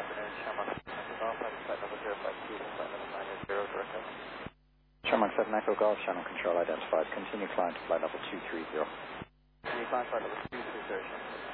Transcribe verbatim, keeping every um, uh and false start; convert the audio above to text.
afternoon, Shamrock seven Golf, flight level zero five two, flight level nine zero, direct up. Shamrock seven Echo Golf, channel control identified. Continue climb to flight level two three zero. Continue climb, flight level two three zero, Shamrock.